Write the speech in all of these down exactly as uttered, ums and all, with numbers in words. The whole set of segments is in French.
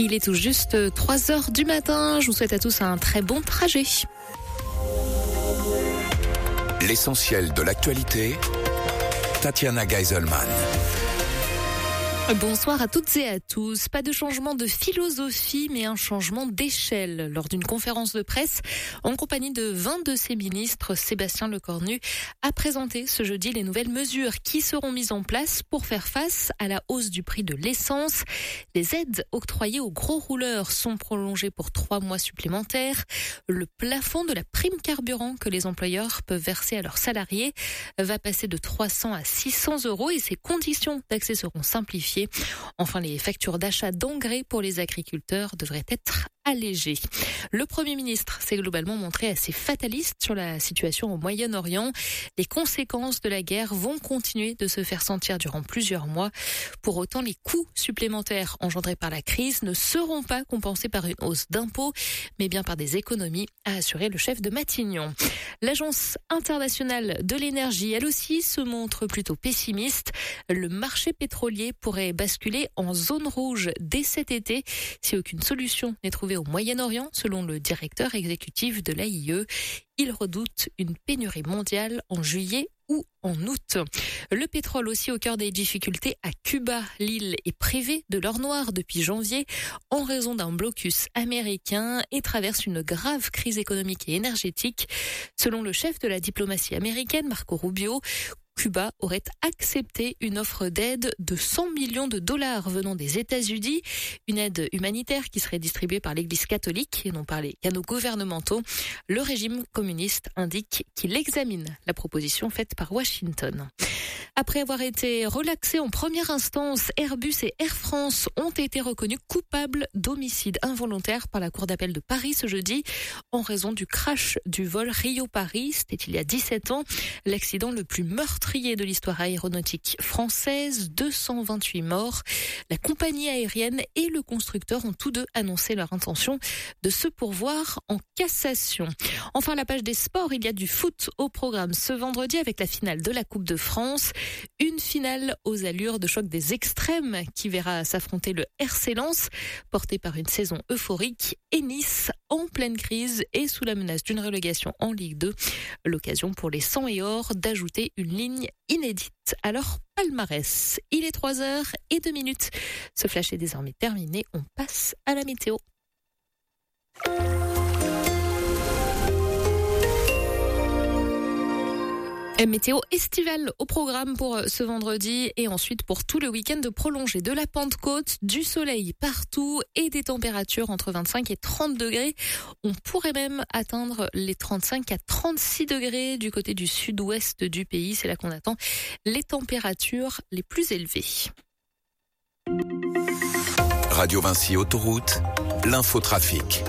Il est tout juste trois heures du matin. Je vous souhaite à tous un très bon trajet. L'essentiel de l'actualité, Tatiana Geiselman. Bonsoir à toutes et à tous. Pas de changement de philosophie, mais un changement d'échelle. Lors d'une conférence de presse, en compagnie de vingt de ses ministres, Sébastien Lecornu a présenté ce jeudi les nouvelles mesures qui seront mises en place pour faire face à la hausse du prix de l'essence. Les aides octroyées aux gros rouleurs sont prolongées pour trois mois supplémentaires. Le plafond de la prime carburant que les employeurs peuvent verser à leurs salariés va passer de trois cents à six cents euros et ses conditions d'accès seront simplifiées. Enfin, les factures d'achat d'engrais pour les agriculteurs devraient être allégées. Le Premier ministre s'est globalement montré assez fataliste sur la situation au Moyen-Orient. Les conséquences de la guerre vont continuer de se faire sentir durant plusieurs mois. Pour autant, les coûts supplémentaires engendrés par la crise ne seront pas compensés par une hausse d'impôts, mais bien par des économies, a assuré le chef de Matignon. L'Agence internationale de l'énergie, elle aussi, se montre plutôt pessimiste. Le marché pétrolier pourrait basculer en zone rouge dès cet été si aucune solution n'est trouvée au Moyen-Orient, selon le directeur exécutif de l'A I E. Il redoute une pénurie mondiale en juillet ou en août. Le pétrole aussi au cœur des difficultés à Cuba. L'île est privée de l'or noir depuis janvier en raison d'un blocus américain et traverse une grave crise économique et énergétique. Selon le chef de la diplomatie américaine, Marco Rubio, Cuba aurait accepté une offre d'aide de cent millions de dollars venant des États-Unis, une aide humanitaire qui serait distribuée par l'Église catholique et non par les canaux gouvernementaux. Le régime communiste indique qu'il examine la proposition faite par Washington. Après avoir été relaxés en première instance, Airbus et Air France ont été reconnus coupables d'homicide involontaire par la Cour d'appel de Paris ce jeudi en raison du crash du vol Rio-Paris. C'était il y a dix-sept ans, l'accident le plus meurtrier de l'histoire aéronautique française, deux cent vingt-huit morts. La compagnie aérienne et le constructeur ont tous deux annoncé leur intention de se pourvoir en cassation. Enfin, la page des sports, il y a du foot au programme ce vendredi avec la finale de la Coupe de France. Une finale aux allures de choc des extrêmes qui verra s'affronter le R C Lens, porté par une saison euphorique, et Nice en pleine crise et sous la menace d'une relégation en Ligue deux. L'occasion pour les sang et or d'ajouter une ligne inédite à leur palmarès. Il est trois heures et deux minutes. Ce flash est désormais terminé. On passe à la météo. Météo estivale au programme pour ce vendredi et ensuite pour tout le week-end de prolongé de la Pentecôte, du soleil partout et des températures entre vingt-cinq et trente degrés. On pourrait même atteindre les trente-cinq à trente-six degrés du côté du sud-ouest du pays. C'est là qu'on attend les températures les plus élevées. Radio Vinci Autoroute, l'infotrafic.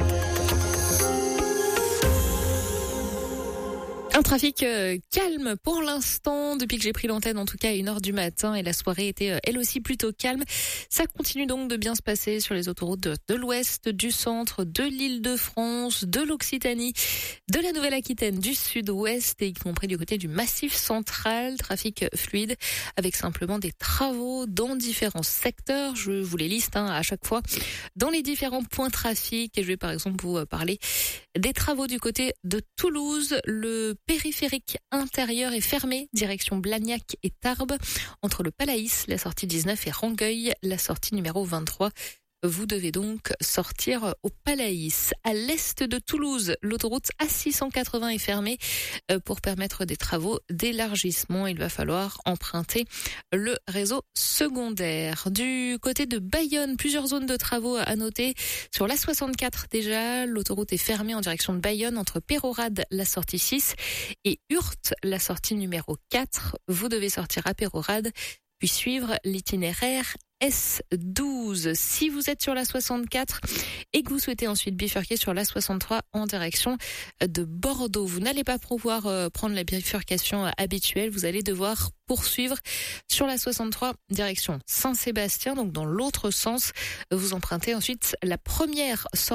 Un trafic euh, calme pour l'instant, depuis que j'ai pris l'antenne, en tout cas à une heure du matin, et la soirée était euh, elle aussi plutôt calme. Ça continue donc de bien se passer sur les autoroutes de, de l'Ouest, du centre, de l'Île-de-France, de l'Occitanie, de la Nouvelle-Aquitaine, du Sud-Ouest, et y compris du côté du Massif central. Trafic fluide, avec simplement des travaux dans différents secteurs. Je vous les liste hein, à chaque fois dans les différents points trafic, et je vais par exemple vous parler des travaux du côté de Toulouse. Le périphérique intérieur est fermé, direction Blagnac et Tarbes, entre le Palaïs, la sortie dix-neuf et Rangueil, la sortie numéro vingt-trois. Vous devez donc sortir au Palaïs. À l'est de Toulouse, l'autoroute A six cent quatre-vingts est fermée pour permettre des travaux d'élargissement. Il va falloir emprunter le réseau secondaire. Du côté de Bayonne, plusieurs zones de travaux à noter. Sur l'A soixante-quatre déjà, l'autoroute est fermée en direction de Bayonne entre Pérorade, la sortie six, et Hurte, la sortie numéro quatre. Vous devez sortir à Pérorade, puis suivre l'itinéraire S douze. Si vous êtes sur la soixante-quatre et que vous souhaitez ensuite bifurquer sur la soixante-trois en direction de Bordeaux, vous n'allez pas pouvoir euh, prendre la bifurcation habituelle. Vous allez devoir poursuivre sur la soixante-trois direction Saint-Sébastien, donc dans l'autre sens. Vous empruntez ensuite la première sortie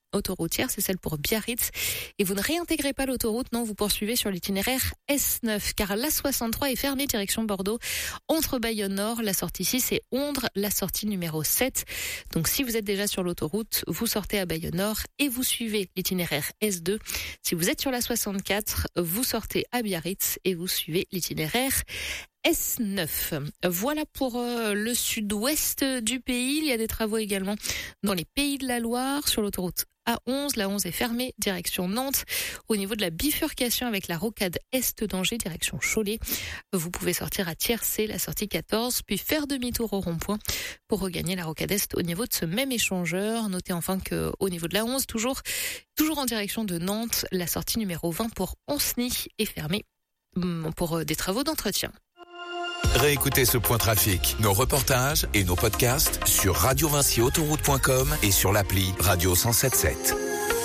autoroutière, c'est celle pour Biarritz. Et vous ne réintégrez pas l'autoroute, non, vous poursuivez sur l'itinéraire S neuf, car l'A soixante-trois est fermée direction Bordeaux, entre Bayonne Nord. La sortie six c'est Ondres, la sortie numéro sept. Donc si vous êtes déjà sur l'autoroute, vous sortez à Bayonne Nord et vous suivez l'itinéraire S deux. Si vous êtes sur la soixante-quatre, vous sortez à Biarritz et vous suivez l'itinéraire S neuf. Voilà pour euh, le sud-ouest du pays. Il y a des travaux également dans les Pays de la Loire, sur l'autoroute A onze. La onze est fermée, direction Nantes. Au niveau de la bifurcation avec la rocade Est d'Angers, direction Cholet, vous pouvez sortir à Tiercé, la sortie quatorze, puis faire demi-tour au rond-point pour regagner la rocade Est au niveau de ce même échangeur. Notez enfin qu'au niveau de la onze, toujours, toujours en direction de Nantes, la sortie numéro vingt pour Onceny est fermée pour des travaux d'entretien. Réécoutez ce point trafic, nos reportages et nos podcasts sur radio vinci autoroute point com et sur l'appli Radio cent sept sept.